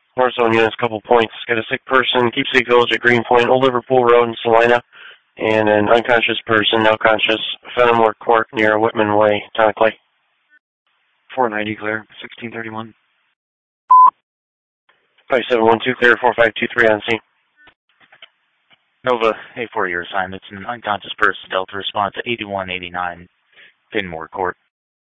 Warzone units, couple points. Got a sick person, Keepsake Village at Greenpoint, Old Liverpool Road in Salina, and an unconscious person, now conscious, Fenimore Court near Whitman Way, Tonic Clay. 490 clear, 1631. 5712 clear, 4523 on scene. Nova, A4 your assignment. It's an unconscious person, Delta response to 8189, Fenimore Court.